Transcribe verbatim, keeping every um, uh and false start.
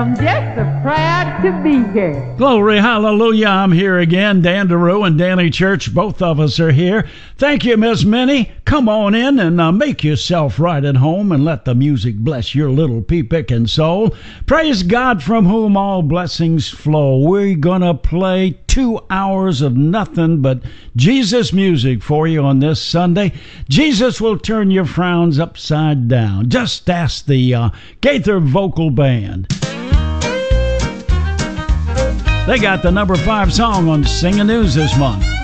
I'm just so proud to be here. Glory, hallelujah. I'm here again. Dan DeRue and Danny Church, both of us are here. Thank you, Miss Minnie. Come on in and uh, make yourself right at home and let the music bless your little pea-picking soul. Praise God from whom all blessings flow. We're going to play two hours of nothing but Jesus music for you on this Sunday. Jesus will turn your frowns upside down. Just ask the uh, Gaither Vocal Band. They got the number five song on Singing News this month.